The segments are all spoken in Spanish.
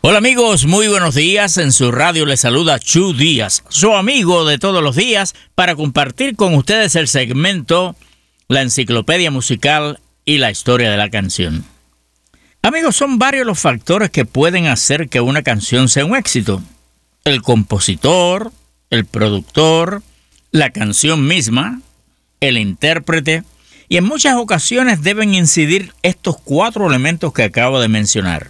Hola amigos, muy buenos días. En su radio les saluda Chu Díaz, su amigo de todos los días, para compartir con ustedes el segmento La Enciclopedia Musical y la Historia de la Canción. Amigos, son varios los factores que pueden hacer que una canción sea un éxito. El compositor, el productor, la canción misma, el intérprete, y en muchas ocasiones deben incidir estos 4 elementos que acabo de mencionar.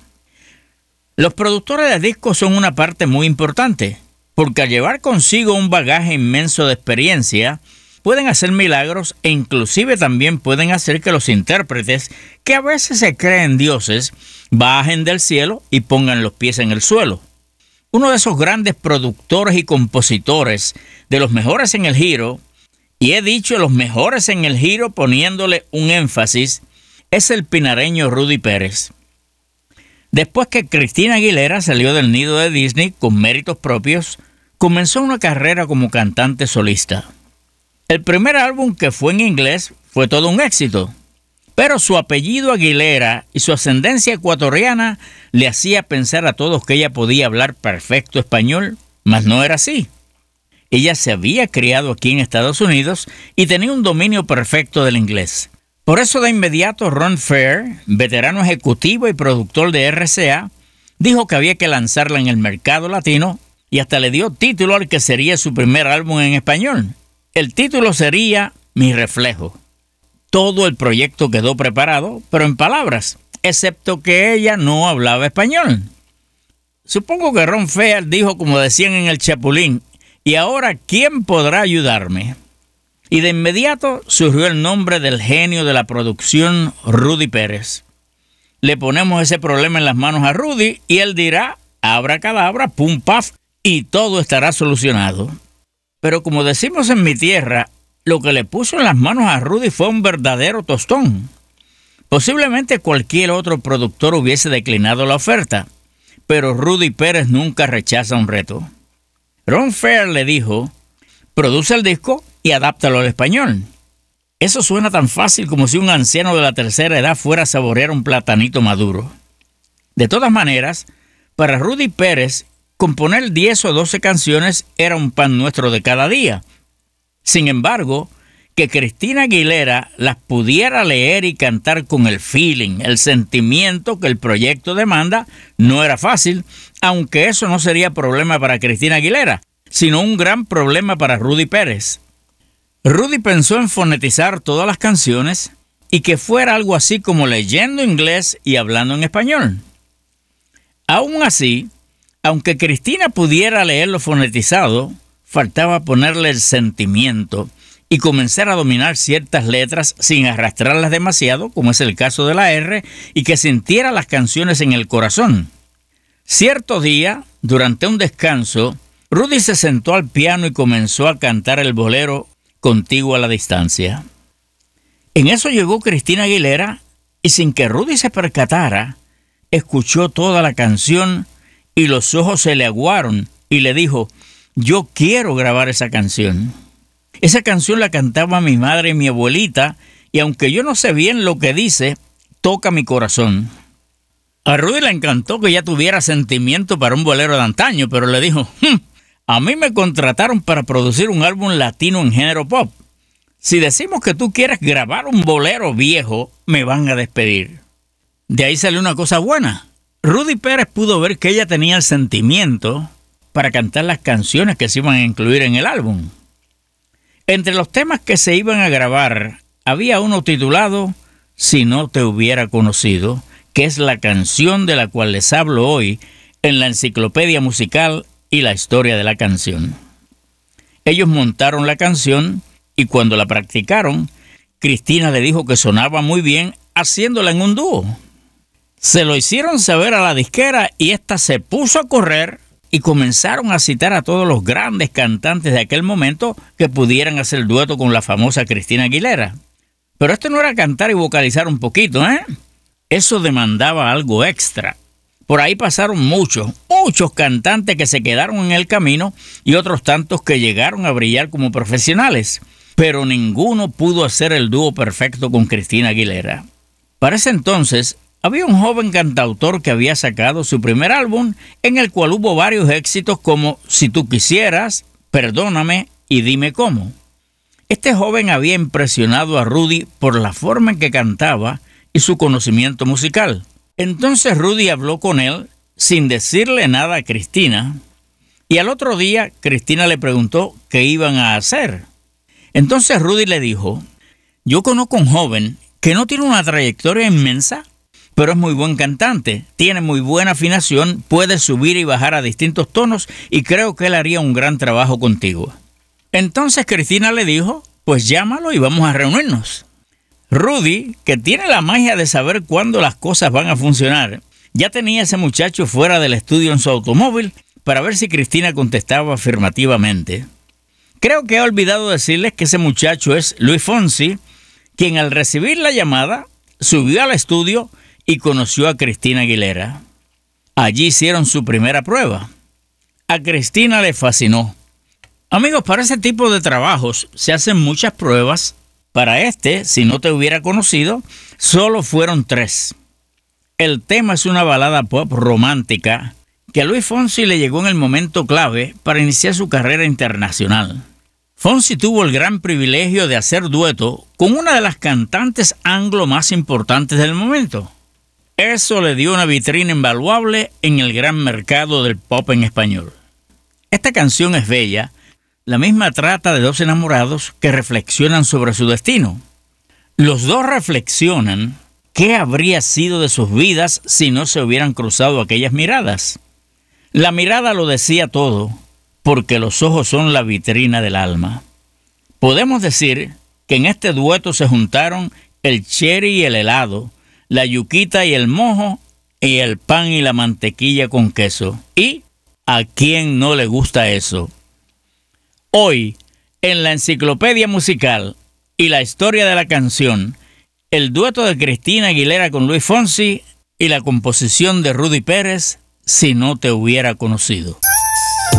Los productores de discos son una parte muy importante, porque al llevar consigo un bagaje inmenso de experiencia, pueden hacer milagros e inclusive también pueden hacer que los intérpretes, que a veces se creen dioses, bajen del cielo y pongan los pies en el suelo. Uno de esos grandes productores y compositores, de los mejores en el giro, y he dicho los mejores en el giro poniéndole un énfasis, es el pinareño Rudy Pérez. Después que Christina Aguilera salió del nido de Disney con méritos propios, comenzó una carrera como cantante solista. El primer álbum, que fue en inglés, fue todo un éxito, pero su apellido Aguilera y su ascendencia ecuatoriana le hacía pensar a todos que ella podía hablar perfecto español, mas no era así. Ella se había criado aquí en Estados Unidos y tenía un dominio perfecto del inglés. Por eso de inmediato Ron Fair, veterano ejecutivo y productor de RCA, dijo que había que lanzarla en el mercado latino y hasta le dio título al que sería su primer álbum en español. El título sería Mi Reflejo. Todo el proyecto quedó preparado, pero en palabras, excepto que ella no hablaba español. Supongo que Ron Fair dijo, como decían en El Chapulín, ¿y ahora quién podrá ayudarme? Y de inmediato surgió el nombre del genio de la producción, Rudy Pérez. Le ponemos ese problema en las manos a Rudy y él dirá, abracadabra, pum paf, y todo estará solucionado. Pero como decimos en mi tierra, lo que le puso en las manos a Rudy fue un verdadero tostón. Posiblemente cualquier otro productor hubiese declinado la oferta, pero Rudy Pérez nunca rechaza un reto. Ron Fair le dijo, produce el disco y adáptalo al español. Eso suena tan fácil como si un anciano de la tercera edad fuera a saborear un platanito maduro. De todas maneras, para Rudy Pérez, componer 10 o 12 canciones era un pan nuestro de cada día. Sin embargo, que Christina Aguilera las pudiera leer y cantar con el feeling, el sentimiento que el proyecto demanda, no era fácil, aunque eso no sería problema para Christina Aguilera, sino un gran problema para Rudy Pérez. Rudy pensó en fonetizar todas las canciones y que fuera algo así como leyendo inglés y hablando en español. Aún así, aunque Christina pudiera leerlo fonetizado, faltaba ponerle el sentimiento y comenzar a dominar ciertas letras sin arrastrarlas demasiado, como es el caso de la R, y que sintiera las canciones en el corazón. Cierto día, durante un descanso, Rudy se sentó al piano y comenzó a cantar el bolero Contigo a la distancia. En eso llegó Christina Aguilera y sin que Rudy se percatara, escuchó toda la canción y los ojos se le aguaron y le dijo, yo quiero grabar esa canción. Esa canción la cantaba mi madre y mi abuelita y aunque yo no sé bien lo que dice, toca mi corazón. A Rudy le encantó que ya tuviera sentimiento para un bolero de antaño, pero le dijo, a mí me contrataron para producir un álbum latino en género pop. Si decimos que tú quieres grabar un bolero viejo, me van a despedir. De ahí salió una cosa buena. Rudy Pérez pudo ver que ella tenía el sentimiento para cantar las canciones que se iban a incluir en el álbum. Entre los temas que se iban a grabar, había uno titulado Si no te hubiera conocido, que es la canción de la cual les hablo hoy en la Enciclopedia Musical y la Historia de la Canción. Ellos montaron la canción y cuando la practicaron, Christina le dijo que sonaba muy bien haciéndola en un dúo. Se lo hicieron saber a la disquera y ésta se puso a correr y comenzaron a citar a todos los grandes cantantes de aquel momento que pudieran hacer dueto con la famosa Christina Aguilera. Pero esto no era cantar y vocalizar un poquito, Eso demandaba algo extra. Por ahí pasaron muchos cantantes que se quedaron en el camino y otros tantos que llegaron a brillar como profesionales, pero ninguno pudo hacer el dúo perfecto con Christina Aguilera. Para ese entonces, Había un joven cantautor que había sacado su primer álbum, en el cual hubo varios éxitos como Si tú quisieras, Perdóname y Dime cómo. Este joven había impresionado a Rudy por la forma en que cantaba y su conocimiento musical. Entonces Rudy habló con él sin decirle nada a Cristina, y al otro día Cristina le preguntó qué iban a hacer. Entonces Rudy le dijo: yo conozco un joven que no tiene una trayectoria inmensa, pero es muy buen cantante, tiene muy buena afinación, puede subir y bajar a distintos tonos y creo que él haría un gran trabajo contigo. Entonces Cristina le dijo: pues llámalo y vamos a reunirnos. Rudy, que tiene la magia de saber cuándo las cosas van a funcionar, ya tenía a ese muchacho fuera del estudio en su automóvil para ver si Cristina contestaba afirmativamente. Creo que he olvidado decirles que ese muchacho es Luis Fonsi, quien al recibir la llamada subió al estudio y conoció a Cristina Aguilera. Allí hicieron su primera prueba. A Cristina le fascinó. Amigos, para ese tipo de trabajos se hacen muchas pruebas. Para este, si no te hubiera conocido, solo fueron 3. El tema es una balada pop romántica que a Luis Fonsi le llegó en el momento clave para iniciar su carrera internacional. Fonsi tuvo el gran privilegio de hacer dueto con una de las cantantes anglo más importantes del momento. Eso le dio una vitrina invaluable en el gran mercado del pop en español. Esta canción es bella. La misma trata de 2 enamorados que reflexionan sobre su destino. Los 2 reflexionan qué habría sido de sus vidas si no se hubieran cruzado aquellas miradas. La mirada lo decía todo, porque los ojos son la vitrina del alma. Podemos decir que en este dueto se juntaron el cherry y el helado, la yuquita y el mojo, y el pan y la mantequilla con queso. ¿Y a quién no le gusta eso? Hoy, en la enciclopedia musical y la historia de la canción, el dueto de Cristina Aguilera con Luis Fonsi y la composición de Rudy Pérez, Si no te hubiera conocido.